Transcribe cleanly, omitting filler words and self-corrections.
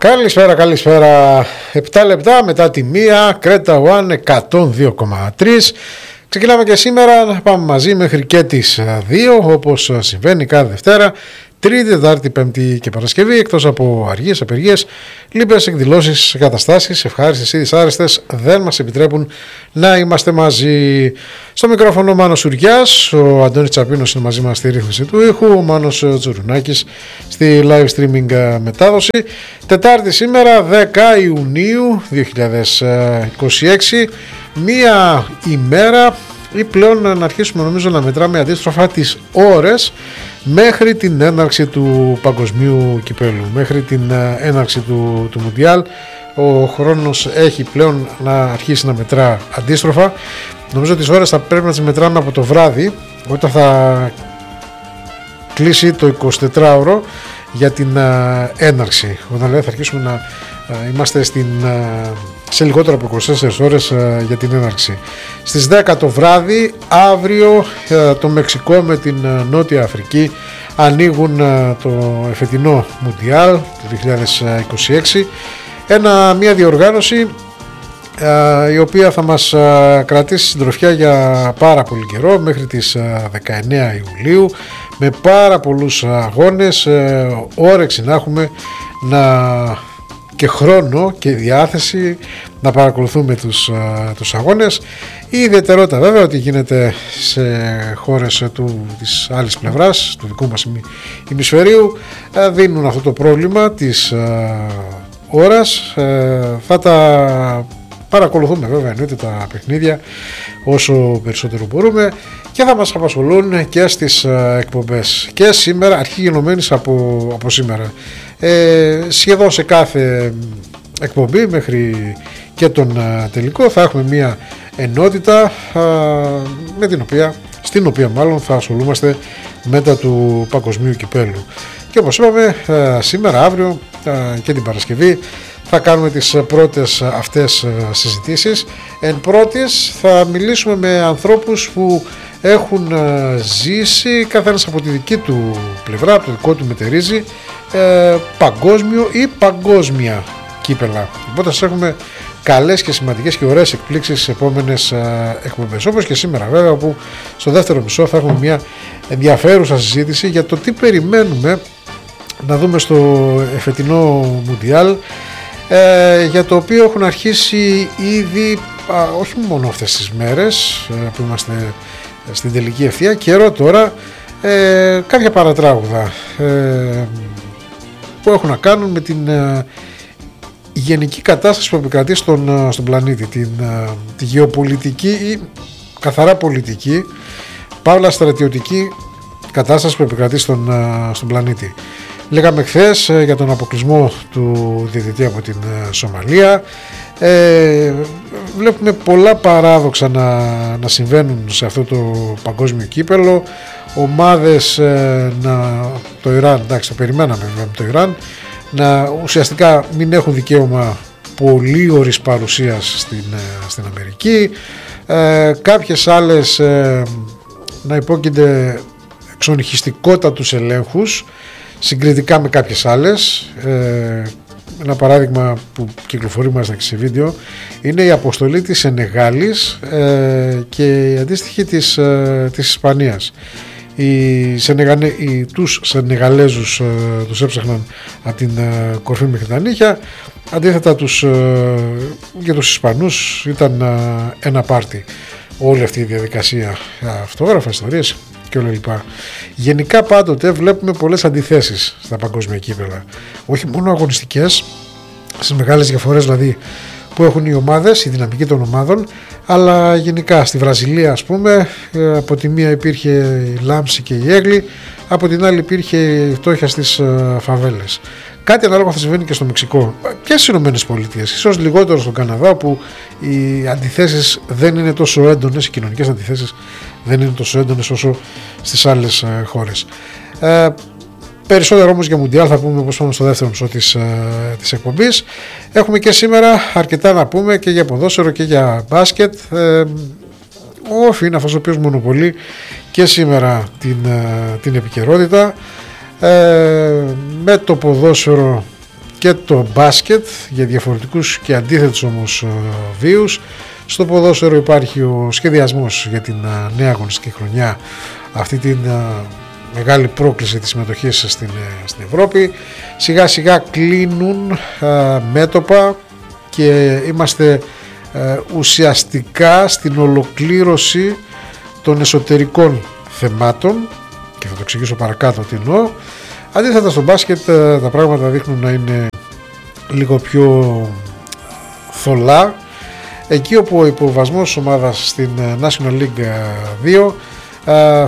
Καλησπέρα. 7 λεπτά μετά τη 1, Κρέτα One 102,3. Ξεκινάμε και σήμερα να πάμε μαζί μέχρι και τις 2, όπως συμβαίνει κάθε Δευτέρα, Τρίτη, Τετάρτη, Πέμπτη και Παρασκευή, εκτός από αργίες, απεργίες, λήπες εκδηλώσεις, καταστάσεις, ευχάριστες ή δυσάρεστες, δεν μας επιτρέπουν να είμαστε μαζί. Στο μικρόφωνο ο Μάνος Σουριάς, ο Αντώνης Τσαπίνος είναι μαζί μας στη ρύθμιση του ήχου, ο Μάνος Τσουρουνάκης στη live streaming μετάδοση. Τετάρτη σήμερα, 10 Ιουνίου 2026, μία ημέρα ή πλέον να αρχίσουμε νομίζω να μετράμε αντίστροφα τις ώρες μέχρι την έναρξη του παγκοσμίου κυπέλου, μέχρι την έναρξη του Μουντιάλ. Ο χρόνος έχει πλέον να αρχίσει να μετρά αντίστροφα. Νομίζω τις ώρες θα πρέπει να τις μετράμε από το βράδυ, όταν θα κλείσει το 24ωρο για την έναρξη, όταν δηλαδή θα αρχίσουμε να είμαστε σε λιγότερο από 24 ώρες για την έναρξη. Στις 10 το βράδυ αύριο το Μεξικό με την Νότια Αφρική ανοίγουν το εφετινό Μουντιάλ του 2026, μια διοργάνωση η οποία θα μας κρατήσει συντροφιά για πάρα πολύ καιρό, μέχρι τις 19 Ιουλίου, με πάρα πολλούς αγώνες, όρεξη να έχουμε και χρόνο και διάθεση να παρακολουθούμε τους αγώνες. Η ιδιαιτερότητα βέβαια ότι γίνεται σε χώρες της άλλης πλευράς, του δικού μας ημισφαιρίου, δίνουν αυτό το πρόβλημα της ώρας. Θα τα παρακολουθούμε βέβαια, εννοείται, τα παιχνίδια όσο περισσότερο μπορούμε και θα μας απασχολούν και στις εκπομπές. Και σήμερα, αρχή γενομένης από σήμερα, σχεδόν σε κάθε εκπομπή μέχρι και τον τελικό θα έχουμε μια ενότητα στην οποία μάλλον θα ασχολούμαστε μετά του παγκοσμίου κυπέλου. Και όπως είπαμε, σήμερα, αύριο και την Παρασκευή θα κάνουμε τις πρώτες αυτές συζητήσεις. Εν πρώτης θα μιλήσουμε με ανθρώπους που έχουν ζήσει καθένας από τη δική του πλευρά, από το δικό του μετερίζει, παγκόσμιο ή παγκόσμια κύπελα. Οπότε θα έχουμε καλές και σημαντικές και ωραίες εκπλήξεις στις επόμενες εκπομπές, όπως και σήμερα βέβαια, όπου στο δεύτερο μισό θα έχουμε μια ενδιαφέρουσα συζήτηση για το τι περιμένουμε να δούμε στο εφετινό Μουντιάλ, για το οποίο έχουν αρχίσει ήδη, όχι μόνο αυτές τις μέρες που είμαστε στην τελική ευθεία, καιρό τώρα, κάποια παρατράγουδα που έχουν να κάνουν με την γενική κατάσταση που επικρατεί στον πλανήτη, τη γεωπολιτική ή καθαρά πολιτική, παύλα στρατιωτική κατάσταση που επικρατεί στον πλανήτη. Λέγαμε χθες για τον αποκλεισμό του διαιτητή από την Σομαλία. Βλέπουμε πολλά παράδοξα να συμβαίνουν σε αυτό το παγκόσμιο κύπελο. Ομάδες, το Ιράν, εντάξει, το περιμέναμε βέβαια το Ιράν, να ουσιαστικά μην έχουν δικαίωμα πολύ ώρης παρουσίας στην Αμερική. Κάποιες άλλες να υπόκεινται εξονυχιστικότατους ελέγχους συγκριτικά με κάποιες άλλες. Ένα παράδειγμα που κυκλοφορεί μας και σε βίντεο είναι η αποστολή της Σενεγάλης και η αντίστοιχη της Ισπανίας. Τους Σενεγαλέζους τους έψαχναν από την κορφή μέχρι τα νύχια, αντίθετα για τους Ισπανούς ήταν ένα πάρτι όλη αυτή η διαδικασία, αυτόγραφα, ιστορίες και όλα λοιπά. Γενικά πάντοτε βλέπουμε πολλές αντιθέσεις στα παγκόσμια κύπελα, όχι μόνο αγωνιστικές, στις μεγάλες διαφορές δηλαδή που έχουν οι ομάδες, η δυναμική των ομάδων, αλλά γενικά στη Βραζιλία, ας πούμε, από τη μία υπήρχε η λάμψη και η έγκλη, από την άλλη υπήρχε η φτώχεια στις φαβέλες. Κάτι ανάλογο θα συμβαίνει και στο Μεξικό και στις Ηνωμένες Πολιτείες, ίσως λιγότερο στον Καναδά, που οι αντιθέσεις δεν είναι τόσο έντονες, οι κοινωνικές αντιθέσεις δεν είναι τόσο έντονες όσο στις άλλες χώρες. Περισσότερο όμως για Μουντιάλ θα πούμε, όπως πάμε στο δεύτερο μισό της εκπομπής. Έχουμε και σήμερα αρκετά να πούμε και για ποδόσφαιρο και για μπάσκετ. Ο Φιν, αυτός ο οποίος μονοπολεί και σήμερα την επικαιρότητα. Με το ποδόσφαιρο και το μπάσκετ για διαφορετικούς και αντίθετους όμως βίους. Στο ποδόσφαιρο υπάρχει ο σχεδιασμός για την νέα αγωνιστική χρονιά, αυτή την μεγάλη πρόκληση της συμμετοχής στην Ευρώπη. Σιγά σιγά κλείνουν μέτωπα και είμαστε ουσιαστικά στην ολοκλήρωση των εσωτερικών θεμάτων και θα το εξηγήσω παρακάτω τι εννοώ. Αντίθετα στο μπάσκετ τα πράγματα δείχνουν να είναι λίγο πιο θολά, εκεί όπου ο υποβασμός ομάδας στην National League 2